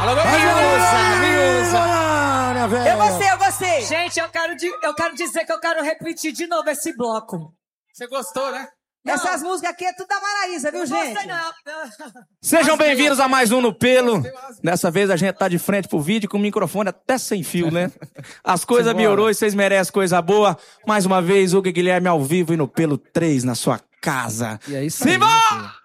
Alô, Miúza. Eu gostei. Gente, eu quero dizer que eu quero repetir de novo esse bloco. Você gostou, né? Essas músicas aqui é tudo da Maraísa, viu, gente? Gostei não. Sejam bem-vindos a mais um No Pelo. Dessa vez a gente tá de frente pro vídeo com o microfone até sem fio, né? As coisas melhorou e vocês merecem coisa boa. Mais uma vez, Hugo e Guilherme ao vivo e No Pelo 3 na sua casa. E aí, Simão!